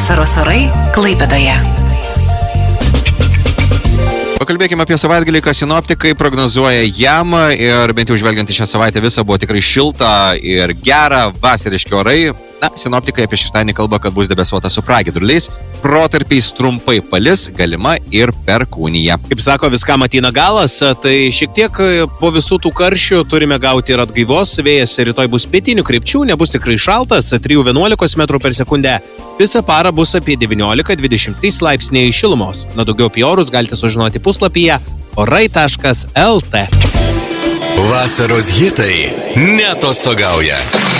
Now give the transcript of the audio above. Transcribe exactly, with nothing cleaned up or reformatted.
Vasaros orai Klaipėdoje. Pakalbėkime apie savaitgalį, ką sinoptikai prognozuoja jam ir bent jau žvelgiant į šią savaitę visą buvo tikrai šilta ir gera, vasariški orai. Na, sinoptikai apie šeštadienį kalba, kad bus debesuota su pragiedruliais, protarpiais trumpai palis, galima ir perkūnija. Kaip sako, viskam ateina galas, tai šiek tiek po visų tų karščių turime gauti ir atgaivos, vėjas rytoj bus pietinių krypčių, nebus tikrai šaltas, trijų vienuolikos metrų per sekundę. Visą parą bus apie devyniolika dvidešimt trys laipsniai šilumos. Na, daugiau apie orus galite sužinoti puslapyje orai taškas el tė. Vasaros hitai neatostogauja.